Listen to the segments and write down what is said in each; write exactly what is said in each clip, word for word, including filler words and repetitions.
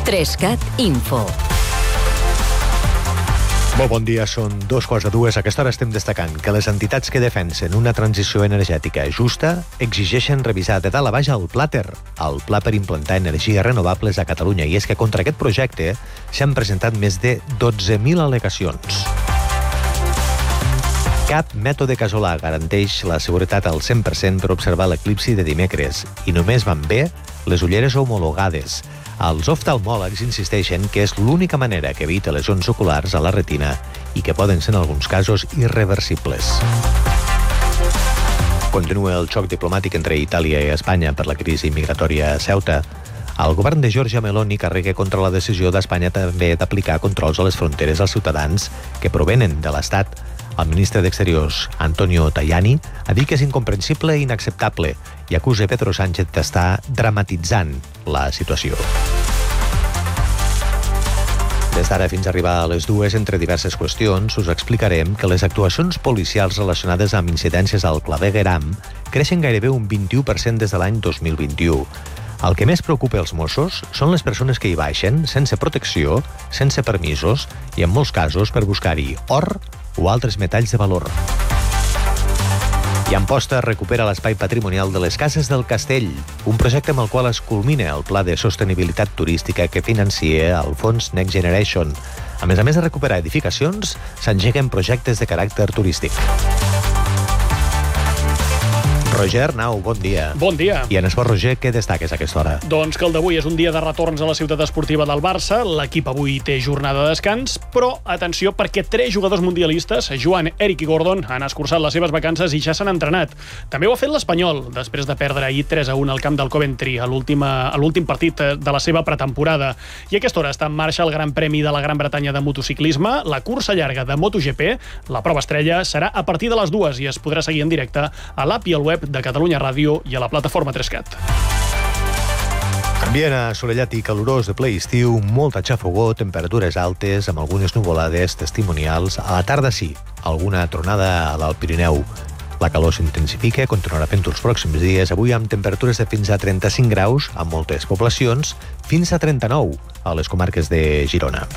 Trescat Info. Molt bon dia, són dos quarts de dues. A aquesta hora estem destacant que les entitats que defensen una transició energètica justa exigeixen revisar de dalt a baix el Plater, el Pla per implantar energies renovables a Catalunya. I és que contra aquest projecte s'han presentat més de dotze mil al·legacions. Cap mètode casolà garanteix la seguretat al cent per cent per observar l'eclipsi de dimecres i només van bé les ulleres homologades. Els oftalmòlegs insisteixen que és l'única manera que evita lesions oculars a la retina i que poden ser en alguns casos irreversibles. Continua el xoc diplomàtic entre Itàlia i Espanya per la crisi migratòria a Ceuta. El govern de Giorgia Meloni carrega contra la decisió d'Espanya també d'aplicar controls a les fronteres als ciutadans que provenen de l'Estat. El ministre d'Exteriors, Antonio Tajani, ha dit que és incomprensible i inacceptable i acusa Pedro Sánchez d'estar dramatitzant la situació. Des d'ara fins a arribar a les dues, entre diverses qüestions, us explicarem que les actuacions policials relacionades amb incidències al clavegueram creixen gairebé un vint-i-u per cent des de l'any dos mil vint-i-u. El que més preocupa els Mossos són les persones que hi baixen sense protecció, sense permisos i, en molts casos, per buscar-hi or o altres metalls de valor. I Amposta recupera l'espai patrimonial de les Cases del Castell, un projecte amb el qual es culmina el pla de sostenibilitat turística que financia el fons Next Generation. A més a més de recuperar edificacions, s'engeguen projectes de caràcter turístic. Roger Nau, bon dia. Bon dia. I en esport, Roger, què destaques a aquesta hora? Doncs que el d'avui és un dia de retorns a la ciutat esportiva del Barça. L'equip avui té jornada de descans, però atenció perquè tres jugadors mundialistes, Joan, Eric i Gordon, han escurçat les seves vacances i ja s'han entrenat. També ho ha fet l'Espanyol, després de perdre ahir tres a un al camp del Coventry a l'últim partit de la seva pretemporada. I a aquesta hora està en marxa el Gran Premi de la Gran Bretanya de motociclisme, la cursa llarga de MotoGP. La prova estrella serà a partir de les dues i es podrà seguir en directe a l'app i al web de Catalunya Ràdio i a la plataforma Trescat. Ambient assolellat i calorós de ple estiu, molta xafogó, temperatures altes, amb algunes nuvolades testimonials. A la tarda sí, alguna tronada a l'Alt Pirineu. La calor s'intensifica, continuarà fent els pròxims dies, avui amb temperatures de fins a trenta-cinc graus a moltes poblacions, fins a trenta-nou a les comarques de Girona.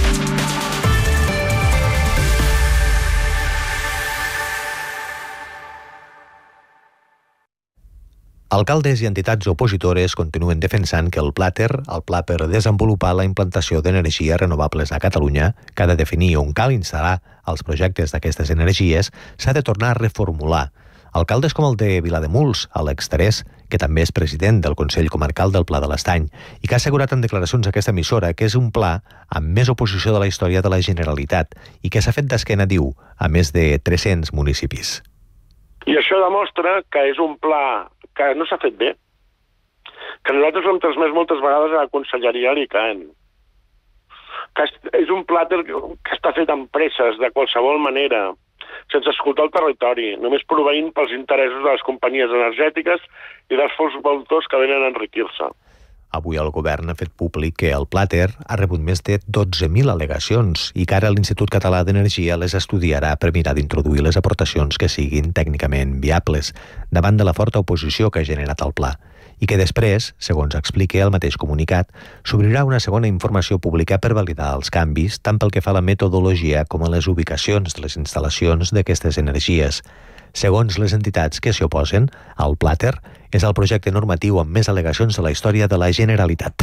Alcaldes i entitats opositores continuen defensant que el Plater, el pla per desenvolupar la implantació d'energies renovables a Catalunya, que ha de definir on cal instal·lar els projectes d'aquestes energies, s'ha de tornar a reformular. Alcaldes com el de Vilademuls, Àlex Terès, que també és president del Consell Comarcal del Pla de l'Estany, i que ha assegurat en declaracions a aquesta emissora que és un pla amb més oposició de la història de la Generalitat i que s'ha fet d'esquena, diu, a més de tres-cents municipis. I això demostra que és un pla que no s'ha fet bé, que nosaltres ho hem transmès moltes vegades a la conselleria l'I C A E N, que és un plàter que està fet amb presses, de qualsevol manera, sense escoltar el territori, només proveint pels interessos de les companyies energètiques i dels fons voltors que venen a enriquir-se. Avui el govern ha fet públic que el Plater ha rebut més de dotze mil al·legacions i que ara l'Institut Català d'Energia les estudiarà per mirar d'introduir les aportacions que siguin tècnicament viables davant de la forta oposició que ha generat el pla i que després, segons explica el mateix comunicat, s'obrirà una segona informació pública per validar els canvis tant pel que fa a la metodologia com a les ubicacions de les instal·lacions d'aquestes energies. Segons les entitats que s'hi oposen, el Plater és el projecte normatiu amb més al·legacions de la història de la Generalitat.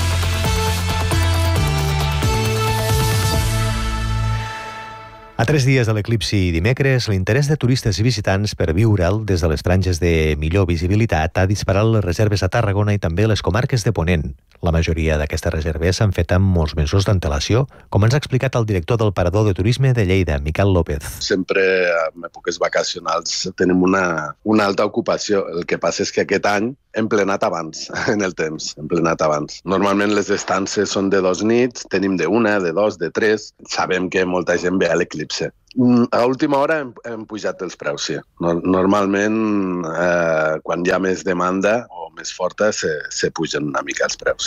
A tres dies de l'eclipsi dimecres, l'interès de turistes i visitants per viure'l des de les franges de millor visibilitat ha disparat les reserves a Tarragona i també les comarques de Ponent. La majoria d'aquestes reserves s'han fet amb molts mesos d'antelació, com ens ha explicat el director del Parador de Turisme de Lleida, Miquel López. Sempre en èpoques vacacionals tenim una, una alta ocupació. El que passa és que aquest any hem plenat abans, en el temps, hem plenat abans. Normalment les estances són de dos nits, tenim de una, de dos, de tres. Sabem que molta gent ve a l'eclipse. A última hora hem, hem pujat els preus, sí. Normalment, eh, quan hi ha més demanda o més forta, se, se pugen una mica els preus, sí.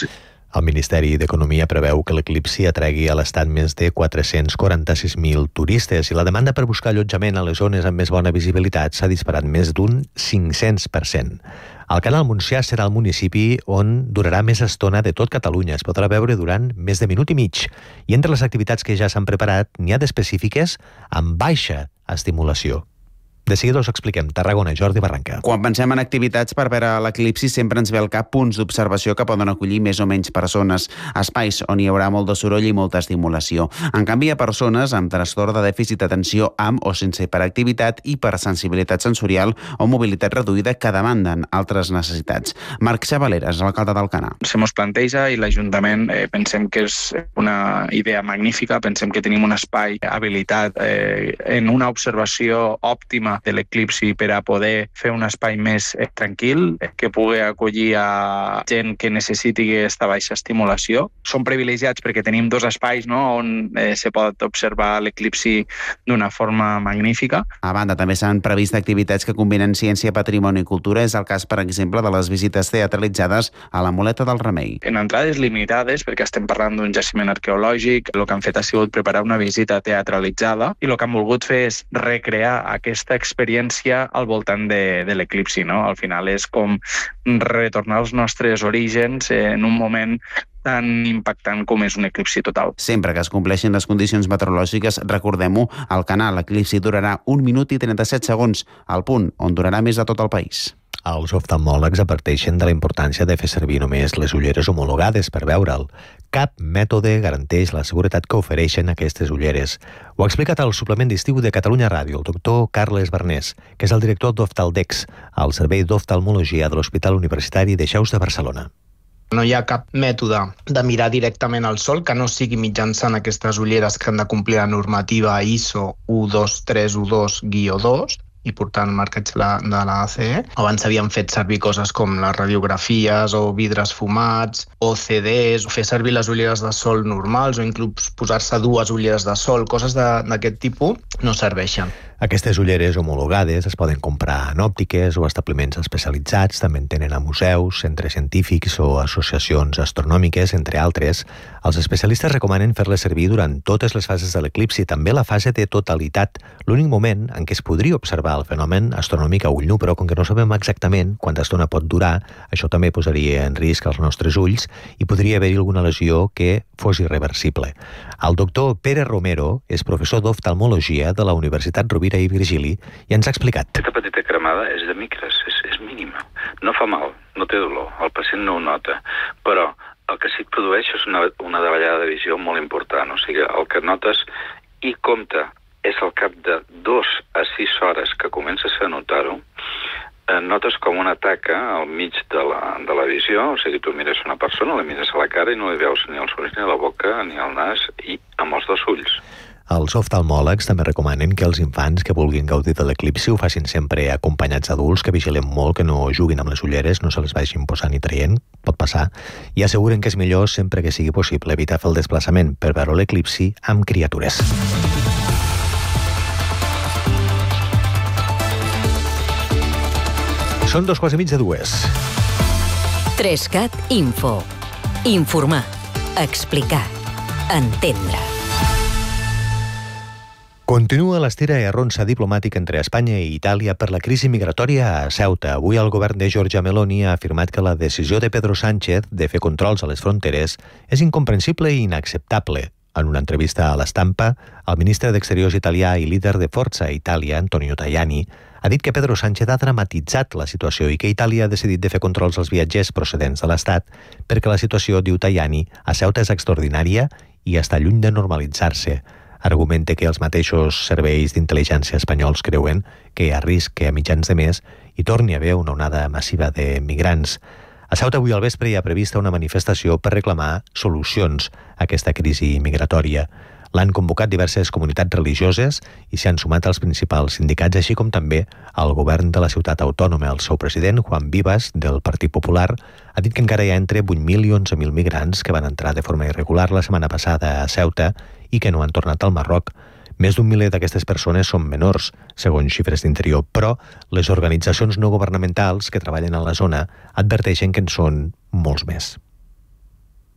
El Ministeri d'Economia preveu que l'eclipsi atregui a l'estat més de quatre-cents quaranta-sis mil turistes i la demanda per buscar allotjament a les zones amb més bona visibilitat s'ha disparat més d'un cinc-cents per cent. El Canal Montsià serà el municipi on durarà més estona de tot Catalunya. Es podrà veure durant més de minut i mig. I entre les activitats que ja s'han preparat n'hi ha d'específiques amb baixa estimulació. De seguida us expliquem. Tarragona, Jordi Barranca. Quan pensem en activitats per veure l'eclipsi sempre ens ve al cap punts d'observació que poden acollir més o menys persones, espais on hi haurà molt de soroll i molta estimulació. En canvi, hi ha persones amb trastorn de dèficit d'atenció amb o sense hiperactivitat, hipersensibilitat sensorial o mobilitat reduïda que demanden altres necessitats. Marc Xavaleres, alcalde d'Alcanar. Se mos planteja i l'Ajuntament eh, pensem que és una idea magnífica, pensem que tenim un espai habilitat eh, en una observació òptima de l'eclipsi per a poder fer un espai més eh, tranquil, eh, que pugui acollir a gent que necessiti aquesta baixa estimulació. Som privilegiats perquè tenim dos espais, no?, on eh, se pot observar l'eclipsi d'una forma magnífica. A banda, també s'han previst activitats que combinen ciència, patrimoni i cultura. És el cas, per exemple, de les visites teatralitzades a la Muleta del Remei. En entrades limitades, perquè estem parlant d'un jaciment arqueològic, el que han fet ha sigut preparar una visita teatralitzada i el que han volgut fer és recrear aquesta experiència al voltant de, de l'eclipsi, no? Al final és com retornar als nostres orígens en un moment tan impactant com és un eclipsi total. Sempre que es compleixin les condicions meteorològiques, recordem-ho, al canal l'eclipsi durarà un minut i trenta-set segons, al punt on durarà més a tot el país. Els oftalmòlegs adverteixen de la importància de fer servir només les ulleres homologades per veure'l. Cap mètode garanteix la seguretat que ofereixen aquestes ulleres. Ho ha explicat al suplement d'estiu de Catalunya Ràdio el doctor Carles Barnés, que és el director d'Oftaldex, al Servei d'Oftalmologia de l'Hospital Universitari de Xeus de Barcelona. No hi ha cap mètode de mirar directament al sol que no sigui mitjançant aquestes ulleres que han de complir la normativa I S O u dos tres u dos guió dos i portant marcatge de la A C E. Abans s'havien fet servir coses com les radiografies o vidres fumats o C Ds, fer servir les ulleres de sol normals o inclús posar-se dues ulleres de sol, coses d'aquest tipus no serveixen. Aquestes ulleres homologades es poden comprar en òptiques o establiments especialitzats, també en tenen a museus, centres científics o associacions astronòmiques, entre altres. Els especialistes recomanen fer-les servir durant totes les fases de l'eclipsi, també la fase de totalitat, l'únic moment en què es podria observar el fenomen astronòmic a ull nu, però com que no sabem exactament quanta estona pot durar, això també posaria en risc els nostres ulls i podria haver-hi alguna lesió que fos irreversible. El doctor Pere Romero és professor d'oftalmologia de la Universitat Rovira i Virgili i ens ha explicat. Aquesta petita cremada és de micres, és, és mínima. No fa mal, no té dolor, el pacient no ho nota, però el que sí que produeix és una, una davallada de visió molt important. O sigui, el que notes i compte és al cap de dos a sis hores que comences a notar-ho, eh, notes com una taca al mig de la, de la visió, o sigui, tu mires una persona, la mires a la cara i no li veus ni els ulls, ni la boca, ni el nas, i amb els dos ulls. Els oftalmòlegs també recomanen que els infants que vulguin gaudir de l'eclipsi ho facin sempre acompanyats d'adults, que vigilen molt, que no juguin amb les ulleres, no se les vagin posant i traient, pot passar, i asseguren que és millor, sempre que sigui possible, evitar fer el desplaçament per veure l'eclipsi amb criatures. Són dos quarts i mig de dues. Trescat Info. Informar. Explicar. Entendre. Continua l'estira i arronsa diplomàtic entre Espanya i Itàlia per la crisi migratòria a Ceuta. Avui el govern de Giorgia Meloni ha afirmat que la decisió de Pedro Sánchez de fer controls a les fronteres és incomprensible i inacceptable. En una entrevista a l'Estampa, el ministre d'Exteriors italià i líder de Forza Italia, Antonio Tajani, ha dit que Pedro Sánchez ha dramatitzat la situació i que Itàlia ha decidit de fer controls als viatgers procedents de l'Estat perquè la situació, diu Tajani, a Ceuta és extraordinària i està lluny de normalitzar-se. Argumenta que els mateixos serveis d'intel·ligència espanyols creuen que hi ha risc que a mitjans de mes hi torni a haver una onada massiva de migrants. A Ceuta avui al vespre hi ha prevista una manifestació per reclamar solucions a aquesta crisi migratòria. L'han convocat diverses comunitats religioses i s'hi han sumat els principals sindicats, així com també el govern de la ciutat autònoma. El seu president, Juan Vivas, del Partit Popular, ha dit que encara hi ha entre vuit mil i onze mil migrants que van entrar de forma irregular la setmana passada a Ceuta i que no han tornat al Marroc. Més d'un miler d'aquestes persones són menors, segons xifres d'Interior, però les organitzacions no governamentals que treballen a la zona adverteixen que en són molts més.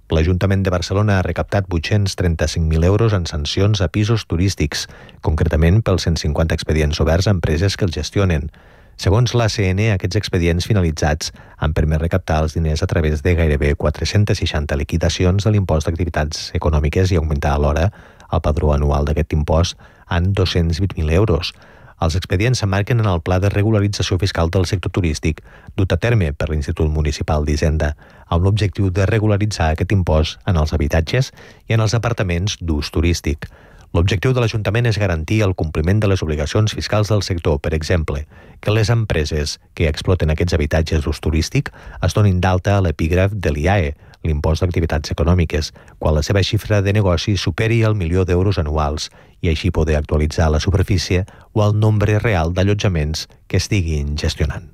L'Ajuntament de Barcelona ha recaptat vuit-cents trenta-cinc mil euros en sancions a pisos turístics, concretament pels cent cinquanta expedients oberts a empreses que els gestionen. Segons l'A C N, aquests expedients finalitzats han permès recaptar els diners a través de gairebé quatre-centes seixanta liquidacions de l'impost d'activitats econòmiques i augmentar alhora el padró anual d'aquest impost en dos-cents vint mil euros. Els expedients s'emmarquen en el Pla de Regularització Fiscal del Sector Turístic, dut a terme per l'Institut Municipal d'Hisenda, amb l'objectiu de regularitzar aquest impost en els habitatges i en els apartaments d'ús turístic. L'objectiu de l'Ajuntament és garantir el compliment de les obligacions fiscals del sector, per exemple, que les empreses que exploten aquests habitatges d'ús turístic es donin d'alta a l'epígraf de l'I A E, l'impost d'activitats econòmiques, quan la seva xifra de negoci superi el milió d'euros anuals i així poder actualitzar la superfície o el nombre real d'allotjaments que estiguin gestionant.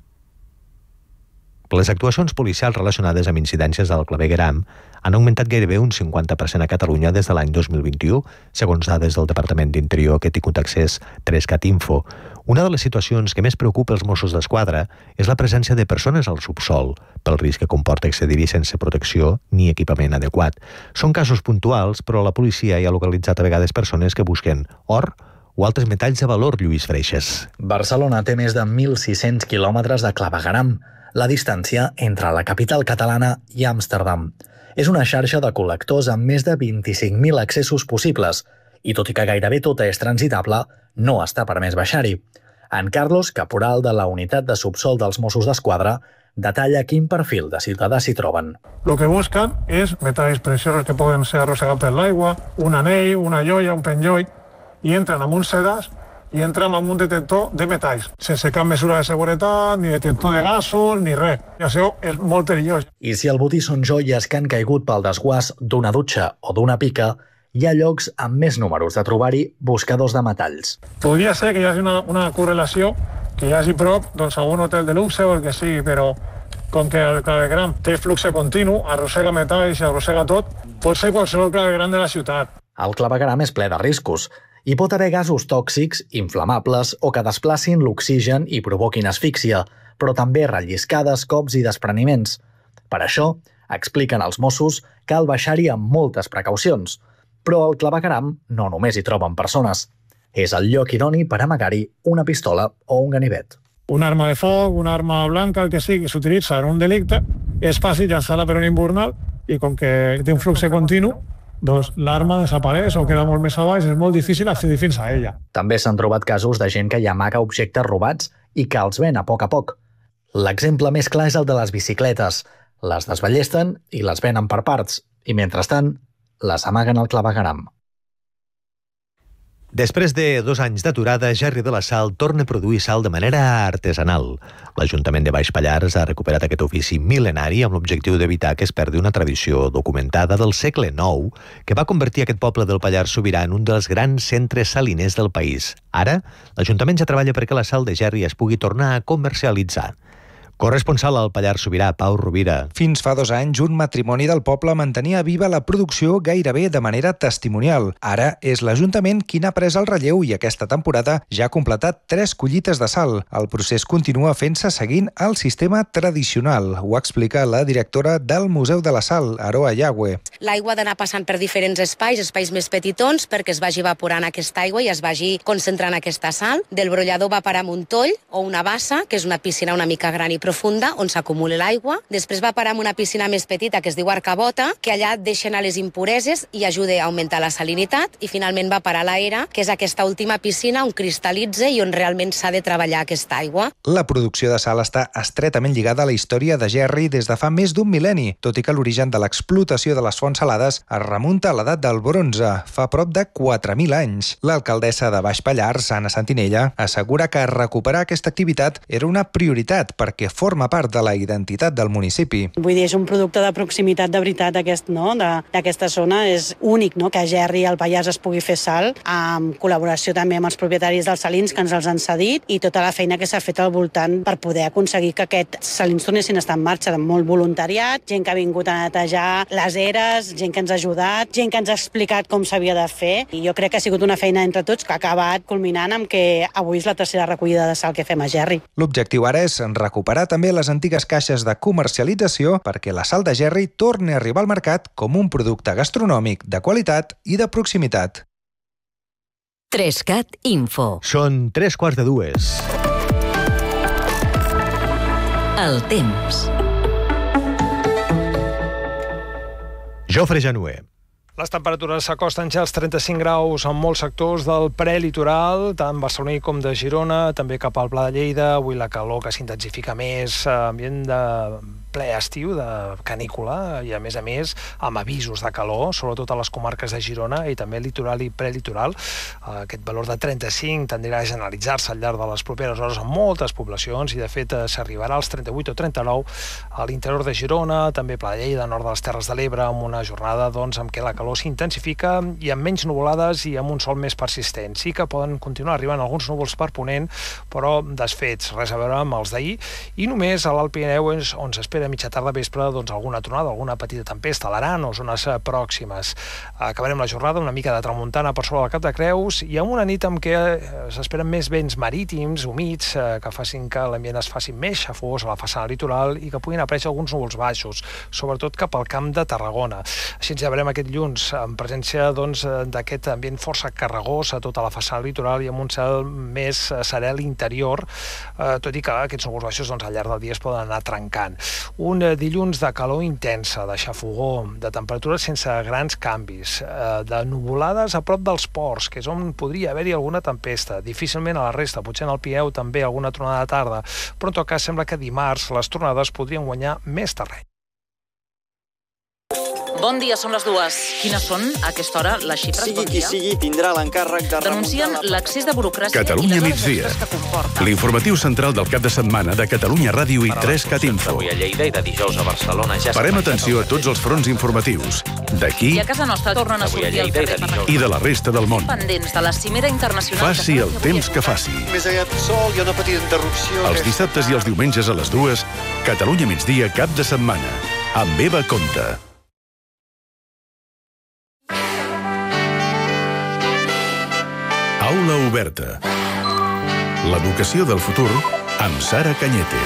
Les actuacions policials relacionades amb incidències al clavegueram han augmentat gairebé un cinquanta per cent a Catalunya des de l'any dos mil vint-i-u, segons dades del Departament d'Interior que ha tingut accés trescat Info. Una de les situacions que més preocupa els Mossos d'Esquadra és la presència de persones al subsol, pel risc que comporta accedir-hi sense protecció ni equipament adequat. Són casos puntuals, però la policia hi ha localitzat a vegades persones que busquen or o altres metalls de valor, Lluís Freixes. Barcelona té més de mil sis-cents quilòmetres de clavegueram, la distància entre la capital catalana i Amsterdam. És una xarxa de col·lectors amb més de vint-i-cinc mil accessos possibles i, tot i que gairebé tota és transitable, no està permès baixar-hi. En Carlos, caporal de la unitat de subsol dels Mossos d'Esquadra, detalla quin perfil de ciutadà s'hi troben. Lo que buscan és metalls preciosos que poden ser arrossegats per l'aigua, un anell, una joia, un penjoll, i entren amb un sedàs i entren amb un detector de metalls, sense cap mesura de seguretat, ni detector de gasos, ni res. I això és molt perillós. I si el botí són joies que han caigut pel desguàs d'una dutxa o d'una pica, hi ha llocs amb més números de trobar-hi buscadors de metalls. Podria ser que hi hagi una, una correlació, que hi hagi prop doncs, algun hotel de luxe o el que sigui, però com que el clavegueram té flux continu, arrossega metalls i arrossega tot, pot ser qualsevol clavegueram de la ciutat. El clavegueram és ple de riscos. Hi pot haver gasos tòxics, inflamables o que desplacin l'oxigen i provoquin asfíxia, però també relliscades, cops i despreniments. Per això, expliquen els Mossos, cal baixar-hi amb moltes precaucions. Però al clavegueram no només hi troben persones. És el lloc idoni per amagar-hi una pistola o un ganivet. Una arma de foc, una arma blanca, el que sigui, que s'utilitza en un delicte, és fàcil llançar-la per un invernal i com que té un flux continu, doncs l'arma desapareix o queda molt més a baix, és molt difícil accedir fins a ella. També s'han trobat casos de gent que hi amaga objectes robats i que els ven a poc a poc. L'exemple més clar és el de les bicicletes. Les desballesten i les venen per parts, i mentrestant les amaguen al clavegueram. Després de dos anys d'aturada, Gerri de la Sal torna a produir sal de manera artesanal. L'Ajuntament de Baix Pallars ha recuperat aquest ofici mil·lenari amb l'objectiu d'evitar que es perdi una tradició documentada del segle nou que va convertir aquest poble del Pallars Sobirà en un dels grans centres saliners del país. Ara, l'Ajuntament ja treballa perquè la sal de Gerri es pugui tornar a comercialitzar. Corresponsal al Pallars Sobirà, Pau Rovira. Fins fa dos anys, un matrimoni del poble mantenia viva la producció gairebé de manera testimonial. Ara és l'Ajuntament qui n'ha pres el relleu i aquesta temporada ja ha completat tres collites de sal. El procés continua fent-se seguint el sistema tradicional. Ho explica la directora del Museu de la Sal, Aroa Yagüe. L'aigua ha d'anar passant per diferents espais, espais més petitons, perquè es vagi evaporant aquesta aigua i es vagi concentrant aquesta sal. Del brollador va parar amb un toll o una bassa, que és una piscina una mica gran i profunda, on s'acumula l'aigua. Després va parar amb una piscina més petita, que es diu arcabota, que allà deixen a les impureses i ajuda a augmentar la salinitat. I finalment va parar a l'Aera, que és aquesta última piscina on cristal·litza i on realment s'ha de treballar aquesta aigua. La producció de sal està estretament lligada a la història de Gerri des de fa més d'un mil·lenni, tot i que l'origen de l'explotació de les fonts salades es remunta a l'edat del bronze, fa prop de quatre mil anys. L'alcaldessa de Baix Pallars, Anna Santinella, assegura que recuperar aquesta activitat era una prioritat perquè forma part de la identitat del municipi. Vull dir, és un producte de proximitat de veritat aquest, no? d'aquesta zona. És únic, no?, que a Gerri al Pallars es pugui fer sal, amb col·laboració també amb els propietaris dels salins que ens els han cedit i tota la feina que s'ha fet al voltant per poder aconseguir que aquests salins tornessin a estar en marxa, de molt voluntariat, gent que ha vingut a netejar les eres, dubtes, gent que ens ha ajudat, gent que ens ha explicat com s'havia de fer, i jo crec que ha sigut una feina entre tots que ha acabat culminant amb que avui és la tercera recollida de sal que fem a Gerri. L'objectiu ara és recuperar també les antigues caixes de comercialització perquè la sal de Gerri torni a arribar al mercat com un producte gastronòmic de qualitat i de proximitat. Trescat Info. Són tres quarts de dues. El temps. Jofre Januer. Les temperatures s'acosten ja als trenta-cinc graus en molts sectors del prelitoral, tant barceloní com de Girona, també cap al Pla de Lleida. Avui la calor que s'intensifica més, ambient de ple estiu, de canícula, i a més a més amb avisos de calor, sobretot a les comarques de Girona i també litoral i prelitoral. Aquest valor de trenta-cinc tendrà a generalitzar-se al llarg de les properes hores en moltes poblacions i de fet s'arribarà als trenta-vuit o trenta-nou a l'interior de Girona, també Pla de Lleida, nord de les Terres de l'Ebre, amb una jornada doncs, amb què la calor s'intensifica i amb menys nuvolades i amb un sol més persistent. Sí que poden continuar arribant alguns núvols per ponent, però desfets, res a veure amb els d'ahir, i només a l'Alt Pirineu és on s'espera a mitja tarda vespre doncs, alguna tronada, alguna petita tempesta a l'Aran o zones pròximes. Acabarem la jornada una mica de tramuntana per sobre del Cap de Creus i amb una nit en què s'esperen més vents marítims, humits, que facin que l'ambient es faci més xafós a la façana litoral i que puguin aparèixer alguns núvols baixos, sobretot cap al Camp de Tarragona. Així ens ja veurem aquest dilluns en presència doncs, d'aquest ambient força carregós a tota la façana litoral i amb un cel més serè a l'interior, eh, tot i que aquests núvols baixos doncs, al llarg del dia es poden anar trencant. Un dilluns de calor intensa, de xafogó, de temperatures sense grans canvis, de nuvolades a prop dels ports, que és on podria haver-hi alguna tempesta. Difícilment a la resta, potser en el Pirineu també alguna tronada de tarda, però en tot cas sembla que dimarts les tronades podrien guanyar més terreny. Bon dia, són les dues. Quines són, a aquesta hora, les xifres? Sigui bon qui sigui, tindrà l'encàrrec de Denuncien remuntar... l'accés de burocràcia Catalunya i les migdia. hores extres que comporta. L'informatiu central del cap de setmana de Catalunya Ràdio i Trescat Info. Avui a Lleida i de dijous a Barcelona ja... Parem atenció a tots els fronts informatius, d'aquí I a casa nostra tornen a sortir al carrer per i de la resta del món. pendents de la cimera internacional... Faci el temps que faci. Més aviat sol, hi ha una petita interrupció... Els dissabtes i els diumenges a les dues, Catalunya migdia cap de setmana. Amb Eva Conte. Aula oberta. L'educació del futur amb Sara Cañete.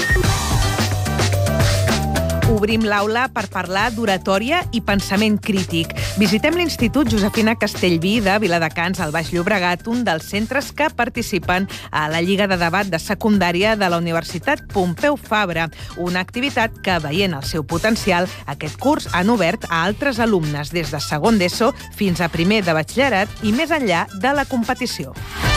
Obrim l'aula per parlar d'oratòria i pensament crític. Visitem l'Institut Josefina Castellví de Viladecans, al Baix Llobregat, un dels centres que participen a la Lliga de Debat de Secundària de la Universitat Pompeu Fabra, una activitat que, veient el seu potencial, aquest curs han obert a altres alumnes des de segon d'ESO fins a primer de batxillerat i més enllà de la competició.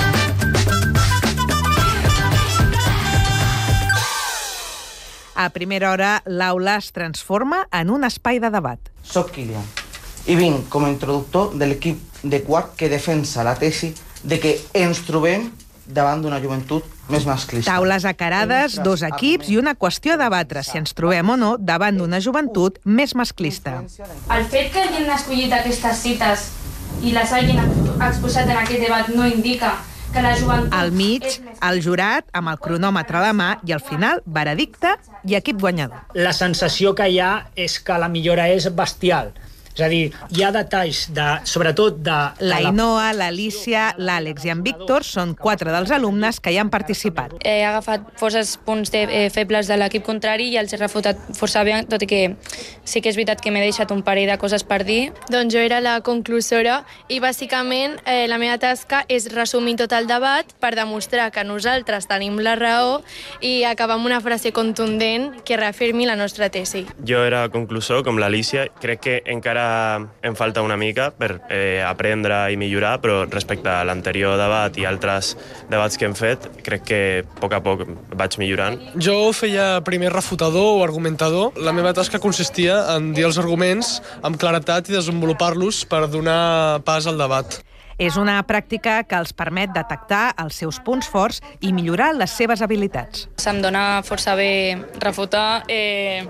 A primera hora, l'aula es transforma en un espai de debat. Soc Kilian i vinc com a introductor de l'equip de quart que defensa la tesi de que ens trobem davant d'una joventut més masclista. Taules acarades, dos equips i una qüestió a debatre si ens trobem o no davant d'una joventut més masclista. El fet que hagin escollit aquestes cites i les hagin exposat en aquest debat no indica que la joventut... Al mig, el jurat, amb el cronòmetre a la mà, i al final, veredicte i equip guanyador. La sensació que hi ha és que la millora és bestial. És a dir, hi ha detalls, de, sobretot de... La Inoa, l'Alícia, l'Àlex i en Víctor són quatre dels alumnes que hi han participat. He agafat forces punts de, eh, febles de l'equip contrari i els he refutat força bé, tot i que sí que és veritat que m'he deixat un parell de coses per dir. Doncs jo era la conclusora i bàsicament eh, la meva tasca és resumir tot el debat per demostrar que nosaltres tenim la raó i acabar amb una frase contundent que reafirmi la nostra tesi. Jo era conclusor, com l'Alícia. Crec que encara em falta una mica per eh, aprendre i millorar, però respecte a l'anterior debat i altres debats que hem fet, crec que a poc a poc vaig millorant. Jo feia primer refutador o argumentador. La meva tasca consistia en dir els arguments amb claretat i desenvolupar-los per donar pas al debat. És una pràctica que els permet detectar els seus punts forts i millorar les seves habilitats. Se'm dona força bé refutar, eh,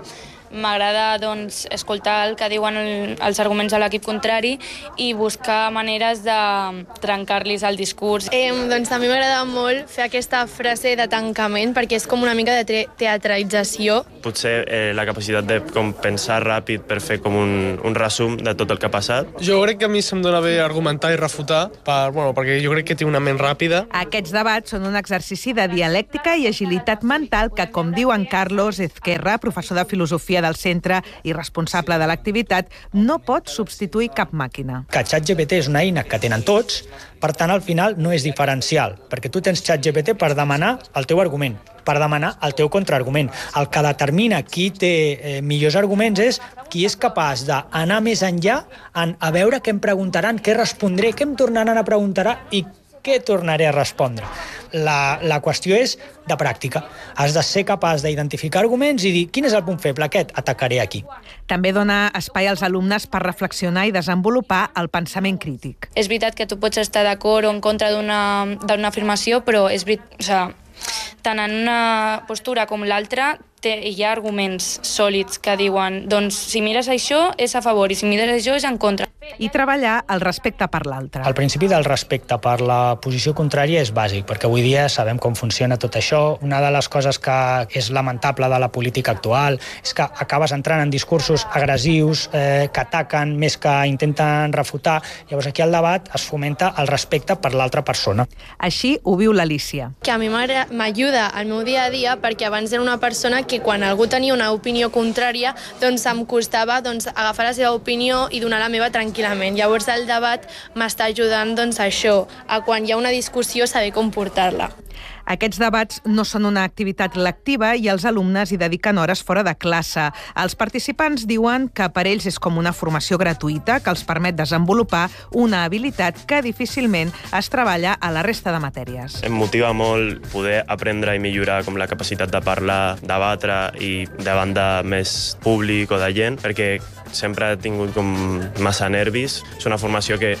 m'agrada doncs, escoltar el que diuen el, els arguments de l'equip contrari i buscar maneres de trencar-los el discurs. Eh, doncs a mi m'agrada molt fer aquesta frase de tancament perquè és com una mica de teatralització. Potser eh, la capacitat de com, pensar ràpid per fer com un, un resum de tot el que ha passat. Jo crec que a mi se'm dona bé argumentar i refutar, per, bueno, perquè jo crec que té una ment ràpida. Aquests debats són un exercici de dialèctica i agilitat mental que, com diu en Carlos Ezquerra, professor de filosofia del centre i responsable de l'activitat, no pot substituir cap màquina. Que ChatGPT és una eina que tenen tots, per tant, al final no és diferencial, perquè tu tens ChatGPT per demanar el teu argument, per demanar el teu contraargument. El que determina qui té eh, millors arguments és qui és capaç d'anar més enllà en a veure què em preguntaran, què respondré, què em tornaran a preguntar i què tornaré a respondre. La, la qüestió és de pràctica. Has de ser capaç d'identificar arguments i dir quin és el punt feble, aquest atacaré aquí. També dona espai als alumnes per reflexionar i desenvolupar el pensament crític. És veritat que tu pots estar d'acord o en contra d'una afirmació, però és veritat, o sigui, tant en una postura com l'altra hi ha arguments sòlids que diuen doncs si mires això és a favor i si mires això és en contra. I treballar el respecte per l'altre. El principi del respecte per la posició contrària és bàsic, perquè avui dia sabem com funciona tot això. Una de les coses que és lamentable de la política actual és que acabes entrant en discursos agressius, eh, que ataquen més que intenten refutar. Llavors aquí al debat es fomenta el respecte per l'altra persona. Així ho viu l'Alícia. Que a mi m'ajuda al meu dia a dia perquè abans era una persona que quan algú tenia una opinió contrària doncs em costava doncs, agafar la seva opinió i donar la meva tranquil·lament. Llavors el debat m'està ajudant doncs, a això, a quan hi ha una discussió saber com portar-la. Aquests debats no són una activitat lectiva i els alumnes hi dediquen hores fora de classe. Els participants diuen que per ells és com una formació gratuïta que els permet desenvolupar una habilitat que difícilment es treballa a la resta de matèries. Em motiva molt poder aprendre i millorar com la capacitat de parlar, debatre i davant de més públic o de gent, perquè sempre he tingut com massa nervis. És una formació que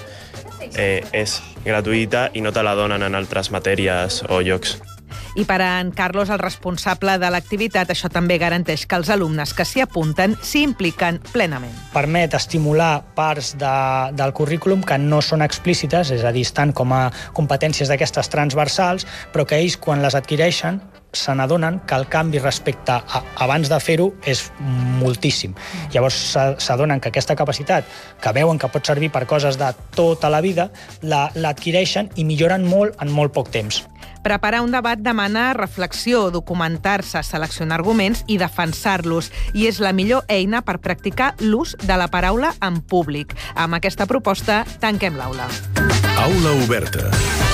Eh, és gratuïta i no te la donen en altres matèries o llocs. I per a en Carlos, el responsable de l'activitat, això també garanteix que els alumnes que s'hi apunten s'hi impliquen plenament. Permet estimular parts de, del currículum que no són explícites, és a dir, estan com a competències d'aquestes transversals, però que ells, quan les adquireixen, se n'adonen que el canvi respecte a abans de fer-ho és moltíssim. Llavors s'adonen que aquesta capacitat, que veuen que pot servir per coses de tota la vida, l'adquireixen i milloren molt en molt poc temps. Preparar un debat demana reflexió, documentar-se, seleccionar arguments i defensar-los, i és la millor eina per practicar l'ús de la paraula en públic. Amb aquesta proposta tanquem l'aula. Aula oberta.